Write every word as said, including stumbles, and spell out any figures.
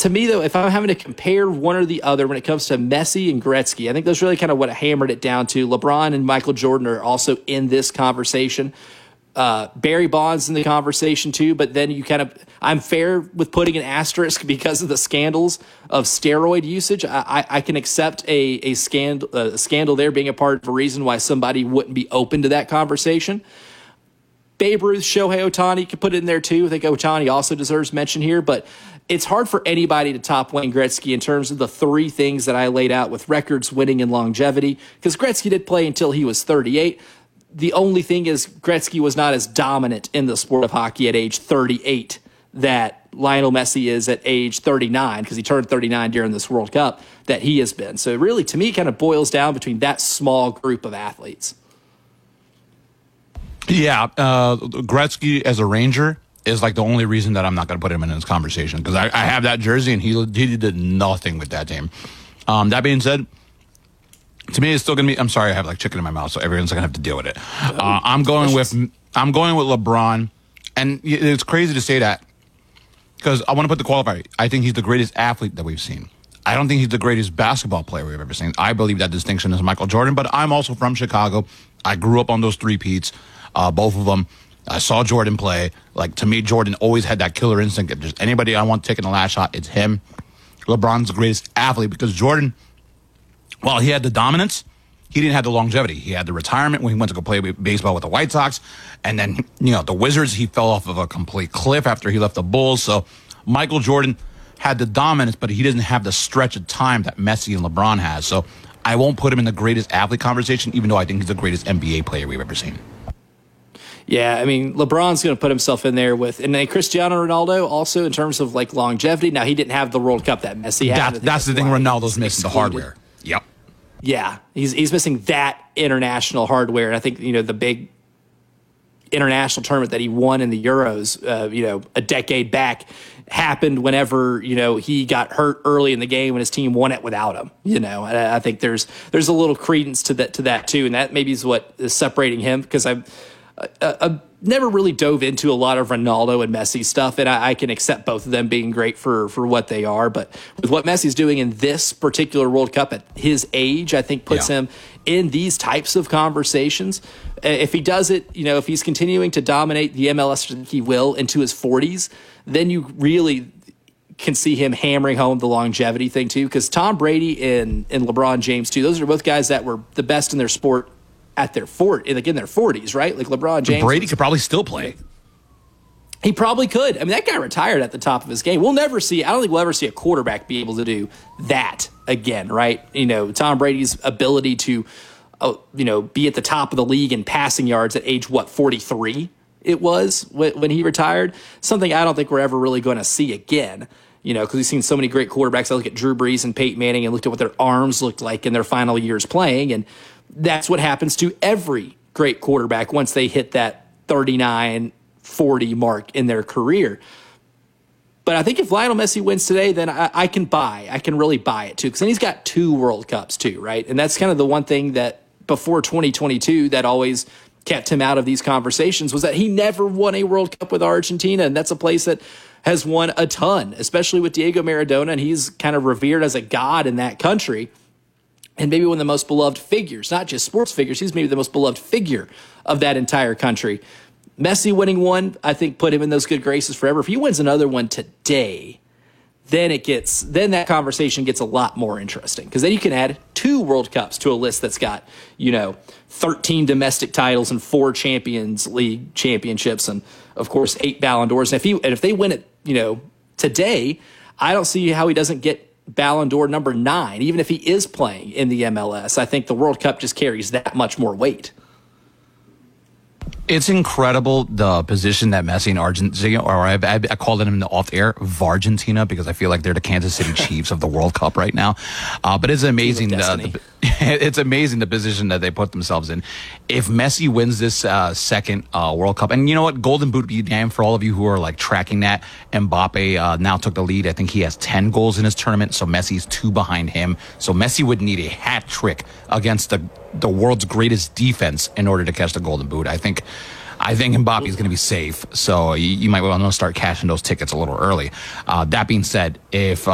to me, though, if I'm having to compare one or the other when it comes to Messi and Gretzky, I think that's really kind of what hammered it down to. LeBron and Michael Jordan are also in this conversation. Uh, Barry Bonds in the conversation too, but then you kind of, I'm fair with putting an asterisk because of the scandals of steroid usage. I, I, I can accept a, a scandal, a scandal there being a part of a reason why somebody wouldn't be open to that conversation. Babe Ruth, Shohei Ohtani could put it in there too. I think Ohtani also deserves mention here, but it's hard for anybody to top Wayne Gretzky in terms of the three things that I laid out with records, winning, and longevity, because Gretzky did play until he was thirty-eight. The only thing is Gretzky was not as dominant in the sport of hockey at age thirty-eight that Lionel Messi is at age thirty-nine, because he turned thirty-nine during this World Cup, that he has been. So really, to me, it kind of boils down between that small group of athletes. Yeah, uh, Gretzky as a Ranger is like the only reason that I'm not going to put him in this conversation, because I, I have that jersey and he, he did nothing with that team. Um, that being said, to me, it's still going to be, I'm sorry, I have like chicken in my mouth, so everyone's going to have to deal with it. Uh, I'm going with, I'm going with LeBron. And it's crazy to say that, because I want to put the qualifier. I think he's the greatest athlete that we've seen. I don't think he's the greatest basketball player we've ever seen. I believe that distinction is Michael Jordan, but I'm also from Chicago. I grew up on those three-peats, uh, both of them. I saw Jordan play. Like, to me, Jordan always had that killer instinct. If there's anybody I want taking the last shot, it's him. LeBron's the greatest athlete because Jordan, while he had the dominance, he didn't have the longevity. He had the retirement when he went to go play baseball with the White Sox. And then, you know, the Wizards, he fell off of a complete cliff after he left the Bulls. So Michael Jordan had the dominance, but he doesn't have the stretch of time that Messi and LeBron has. So I won't put him in the greatest athlete conversation, even though I think he's the greatest N B A player we've ever seen. Yeah, I mean, LeBron's going to put himself in there with, and then Cristiano Ronaldo also in terms of like longevity. Now, he didn't have the World Cup that Messi had. That, that's the thing. Ronaldo's missing the hardware. Yep. Yeah, he's he's missing that international hardware, and I think, you know, the big international tournament that he won in the Euros, uh, you know, a decade back, happened whenever, you know, he got hurt early in the game and his team won it without him. You know, and I, I think there's there's a little credence to that to that too, and that maybe is what is separating him, because I'm. I, I never really dove into a lot of Ronaldo and Messi stuff, and I, I can accept both of them being great for, for what they are. But with what Messi's doing in this particular World Cup at his age, I think puts yeah. him in these types of conversations. If he does it, you know, if he's continuing to dominate the M L S, he will, into his forties, then you really can see him hammering home the longevity thing too. Because Tom Brady and, and LeBron James too, those are both guys that were the best in their sport at their fort, like in their forties, right? Like LeBron James. Brady could probably still play. He probably could. I mean, that guy retired at the top of his game. We'll never see, I don't think we'll ever see a quarterback be able to do that again, right? You know, Tom Brady's ability to, uh, you know, be at the top of the league in passing yards at age, what, forty-three it was when, when he retired? Something I don't think we're ever really going to see again. You know, because we've seen so many great quarterbacks. I look at Drew Brees and Peyton Manning and looked at what their arms looked like in their final years playing, and that's what happens to every great quarterback once they hit that thirty-nine, forty mark in their career. But I think if Lionel Messi wins today, then I, I can buy. I can really buy it, too. Because then he's got two World Cups, too, right? And that's kind of the one thing that before twenty twenty-two that always kept him out of these conversations was that he never won a World Cup with Argentina. And that's a place that has won a ton, especially with Diego Maradona. And he's kind of revered as a god in that country. And maybe one of the most beloved figures, not just sports figures. He's maybe the most beloved figure of that entire country. Messi winning one, I think, put him in those good graces forever. If he wins another one today, then it gets then that conversation gets a lot more interesting, because then you can add two World Cups to a list that's got, you know, thirteen domestic titles and four Champions League championships, and of course eight Ballon d'Ors. And if he and if they win it, you know, today, I don't see how he doesn't get Ballon d'Or number nine, even if he is playing in the M L S. I think the World Cup just carries that much more weight. It's incredible the position that Messi and Argentina, or I, I, I called it in the off air, Vargentina, because I feel like they're the Kansas City Chiefs of the World Cup right now. Uh, but it's amazing. The, the, it's amazing the position that they put themselves in. If Messi wins this uh, second uh, World Cup, and you know what, Golden Boot be damned for all of you who are like tracking that. Mbappe uh, now took the lead. I think he has ten goals in his tournament, so Messi's two behind him. So Messi would need a hat trick against the the world's greatest defense in order to catch the Golden Boot. I think I think Mbappe is going to be safe, so you, you might want to start cashing those tickets a little early. Uh, that being said, if